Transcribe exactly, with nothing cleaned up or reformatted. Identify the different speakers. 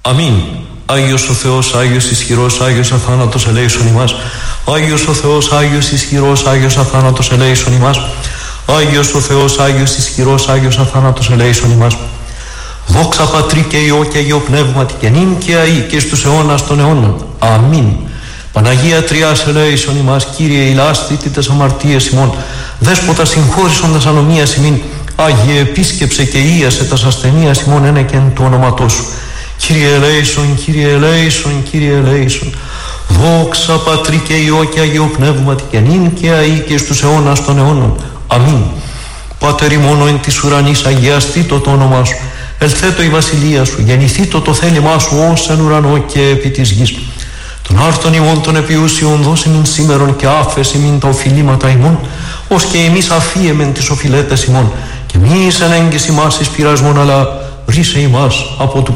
Speaker 1: Αμήν. Άγιος ο Θεός, Άγιος ισχυρός, Άγιος αθάνατος ελέησον ημάς. Άγιος ο Θεός, Άγιος ισχυρός, Άγιος αθάνατος ελέησον ημάς. Άγιος ο Θεός, Άγιος ισχυρός, Άγιος αθάνατος ελέησον ημάς. Δόξα Πατρί και Υιό και Αγίο Πνεύματι και νυν και αεί και στους αιώνας των αιώνων. Αμήν. Παναγία Τριάς ελέησον ημάς. Κύριε ηλάσθητη τες αμαρτίες ημών. Δέσποτα συγχώρησον τας ανομίας ημίν. Άγιε επίσκεψε και ίασε τας ασθενείας ημών ένεκεν του ονόματός σου. Κύριε ελέησον, Κύριε ελέησον, Κύριε ελέησον. Δόξα Πατρί και Υιό και Αγίο Πνεύματι και νυν και αεί και στους αιώνας των αιώνων. Αμήν. Πάτερ ημών εν της ουρανής, αγιαστήτω το όνομά σου. Ελθέτω η βασιλεία σου, γεννηθήτω το θέλημά σου ως εν ουρανό και επί της γης. Τον άρτον ημών των επιούσιων δώσε μην σήμερον και άφεση μην τα οφειλήματα ημών, ως και εμείς αφίεμεν τις οφειλέτες ημών. Και μη εις ενέγγυς ημάς εις πειρασμόν, αλλά ρίσε ημάς από του